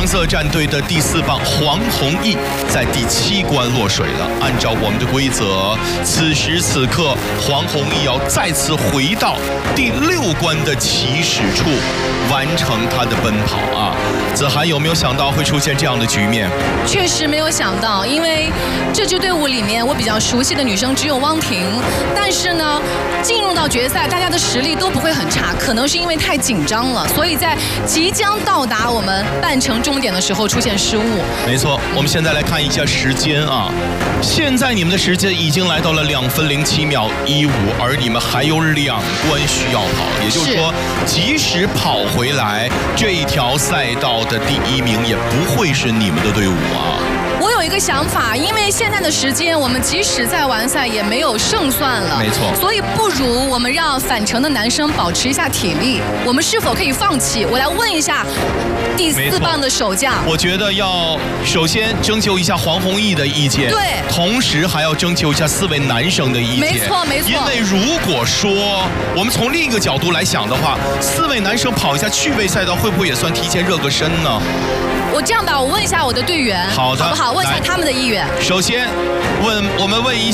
黄色战队的第4棒黄弘毅在第7关落水了。按照我们的规则，此时此刻黄弘毅要再次回到第6关的起始处，完成他的奔跑啊！子涵有没有想到会出现这样的局面？ 确实没有想到，因为这支队伍里面我比较熟悉的女生只有汪婷，但是呢，进入到决赛，大家的实力都不会很差，可能是因为太紧张了，所以在即将到达我们半程终点的时候出现失误。 没错，我们现在来看一下时间啊，现在你们的时间已经来到了2分07秒15，而你们还有2关需要跑，也就是说，即使跑回来，这一条赛道的第1名也不会是你们的队伍啊。 我有一个想法，因为现在的时间，我们即使在完赛也没有胜算了， 没错， 所以不如我们让返程的男生保持一下体力。我们是否可以放弃？我来问一下第4棒的守将。 我觉得要首先征求一下黄弘毅的意见， 对， 同时还要征求一下4位男生的意见。 没错，没错。 因为如果说我们从另一个角度来想的话，4位男生跑一下趣味赛道，会不会也算提前热个身呢？ 我这样吧，我问一下我的队员， 好的， 好不好？问一下他们的意愿。 首先，我们问一下。